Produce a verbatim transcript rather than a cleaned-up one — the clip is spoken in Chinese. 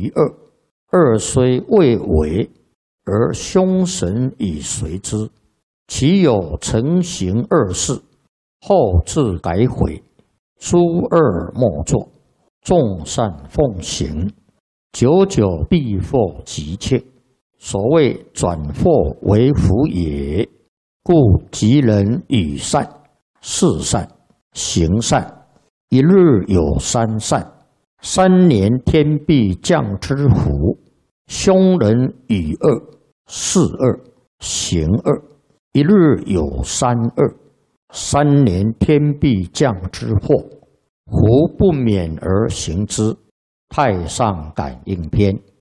于二，二虽未为，而凶神以随之，其有成行二事，后自改悔，诸恶莫作，众善奉行，久久必获吉切。所谓转祸为福也，故吉人与善、事善、行善，一日有三善，三年天必降之福。凶人与恶、事恶、行恶，一日有三恶，三年天必降之祸。福不免而行之。太上感应篇。